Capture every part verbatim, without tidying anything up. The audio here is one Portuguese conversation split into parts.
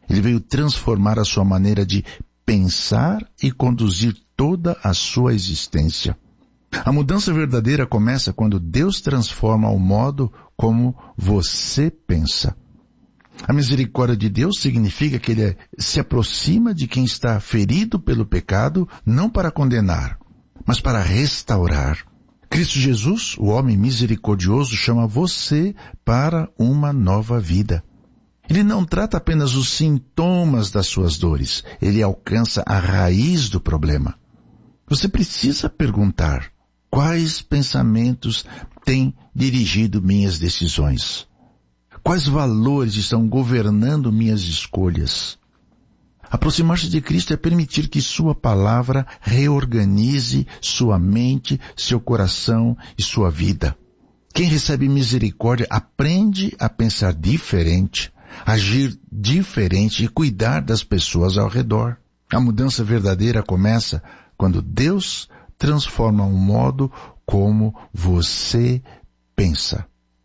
Ele veio transformar a sua maneira de pensar e conduzir toda a sua existência. A mudança verdadeira começa quando Deus transforma o modo como você pensa. A misericórdia de Deus significa que Ele se aproxima de quem está ferido pelo pecado, não para condenar, mas para restaurar. Cristo Jesus, o homem misericordioso, chama você para uma nova vida. Ele não trata apenas os sintomas das suas dores, ele alcança a raiz do problema. Você precisa perguntar: quais pensamentos têm dirigido minhas decisões? Quais valores estão governando minhas escolhas? Aproximar-se de Cristo é permitir que sua palavra reorganize sua mente, seu coração e sua vida. Quem recebe misericórdia aprende a pensar diferente, agir diferente e cuidar das pessoas ao redor. A mudança verdadeira começa quando Deus transforma o modo como você pensa.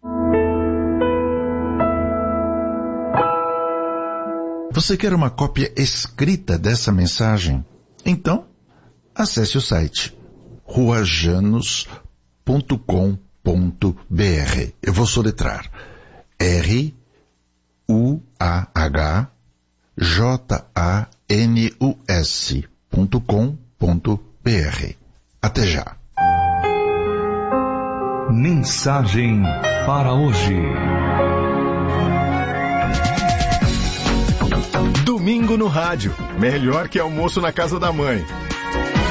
Você quer uma cópia escrita dessa mensagem? Então, acesse o site rua janos ponto com ponto b r. Eu vou soletrar R U A H J A N U S ponto com ponto b r. Até já. Mensagem para hoje. Domingo no rádio. Melhor que almoço na casa da mãe.